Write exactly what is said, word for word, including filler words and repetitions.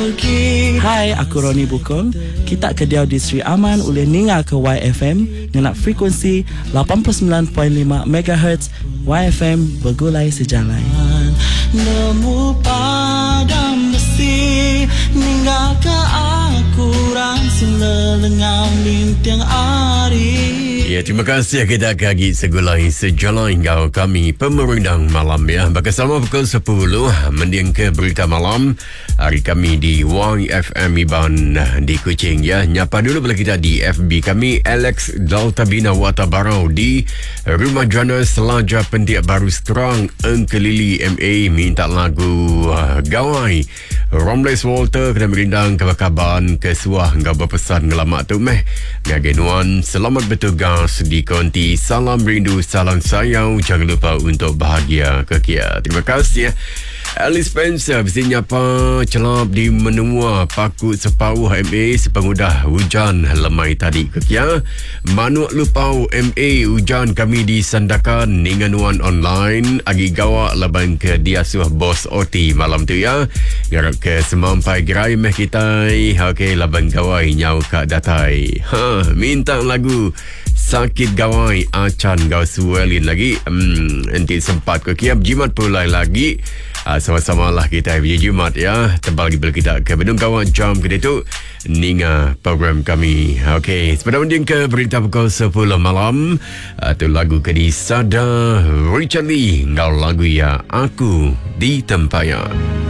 pergi. Hai, aku Roni Bukong. Kita kediau di Sri Aman oleh ninga ke Y F M dengan frekuensi lapan puluh sembilan perpuluhan lima megahertz. Y F M bergulai sejalan. Nemu padam besi, ninggal ke aku rangsing lelengau lintang ari. Ya, terima kasih kita kagi segulai sejalan hingga kami pemerintang malam ya. Bakal selama pukul sepuluh mendiang ke berita malam hari kami di Y F M Iban di Kuching ya. Nyapa dulu boleh kita di F B kami Alex Daltabina Watabarau di Rumah Jana Selaja Pendiak Baru Seterang Engkelili M A minta lagu uh, Gawai. Romles Walter kena merindang kebakaban kesuah hingga berpesan ngelamak tu meh. Ngagenuan selamat bertugas di konti. Salam rindu, salam sayang. Jangan lupa untuk bahagia kekia. Terima kasih ya. Alice Spencer mestinya apa celap di menua paku sepauh M A sepengudah hujan lemai tadi kekia. Manuk lupau M A hujan kami disandakan ninganuan online agi gawak laban ke diasuh bos O T malam tu ya. Garap ke semampai gerai meh kita. Okey laban gawai nyau kak datai. Ha, minta lagu sakit gawai acan gau suelin lagi. Hmm, nanti sempat ke kiam jimat pulai lagi. Uh, sama-sama lah kita hari Jumat ya. Tebal gibel kita ke Bedung Kawan jam ke itu ninga program kami. Okey, sepeda mending ke berita pukul sepuluh malam. Uh, tu lagu ke di Sada Richard Lee. Ngau lagu ya Aku di Tempayan.